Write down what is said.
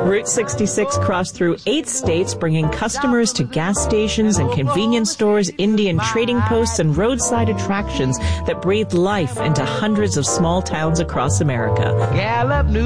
Route 66 crossed through 8 states, bringing customers to gas stations and convenience stores, Indian trading posts, and roadside attractions that breathed life into hundreds of small towns across America. Gallup News.